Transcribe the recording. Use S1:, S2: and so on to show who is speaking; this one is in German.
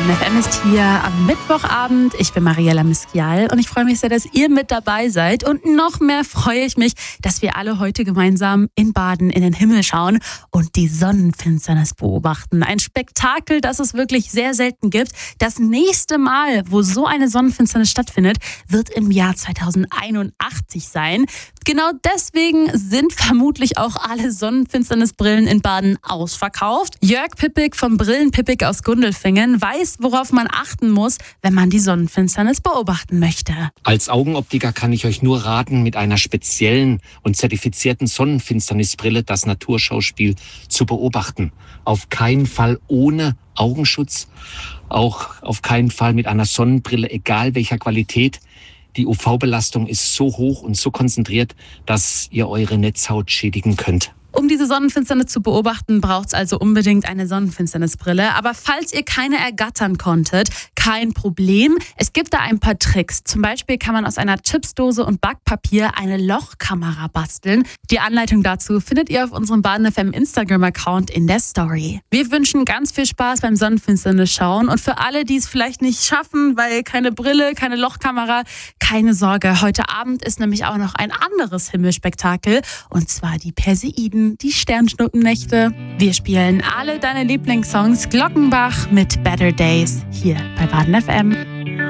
S1: Baden FM ist hier am Mittwochabend. Ich bin Mariella Miskial und ich freue mich sehr, dass ihr mit dabei seid. Und noch mehr freue ich mich, dass wir alle heute gemeinsam in Baden in den Himmel schauen und die Sonnenfinsternis beobachten. Ein Spektakel, das es wirklich sehr selten gibt. Das nächste Mal, wo so eine Sonnenfinsternis stattfindet, wird im Jahr 2081 sein. Genau deswegen sind vermutlich auch alle Sonnenfinsternisbrillen in Baden ausverkauft. Jörg Pippig vom Brillenpippig aus Gundelfingen weiß, worauf man achten muss, wenn man die Sonnenfinsternis beobachten möchte.
S2: Als Augenoptiker kann ich euch nur raten, mit einer speziellen und zertifizierten Sonnenfinsternisbrille das Naturschauspiel zu beobachten. Auf keinen Fall ohne Augenschutz, auch auf keinen Fall mit einer Sonnenbrille, egal welcher Qualität. Die UV-Belastung ist so hoch und so konzentriert, dass ihr eure Netzhaut schädigen könnt.
S1: Um diese Sonnenfinsternis zu beobachten, braucht es also unbedingt eine Sonnenfinsternisbrille. Aber falls ihr keine ergattern konntet, kein Problem. Es gibt da ein paar Tricks. Zum Beispiel kann man aus einer Chipsdose und Backpapier eine Lochkamera basteln. Die Anleitung dazu findet ihr auf unserem Baden FM Instagram-Account in der Story. Wir wünschen ganz viel Spaß beim Sonnenfinsternis schauen. Und für alle, die es vielleicht nicht schaffen, weil keine Brille, keine Lochkamera, keine Sorge. Heute Abend ist nämlich auch noch ein anderes Himmelspektakel. Und zwar die Perseiden, die Sternschnuppennächte. Wir spielen alle deine Lieblingssongs. Glockenbach mit Better Days hier bei Baden FM.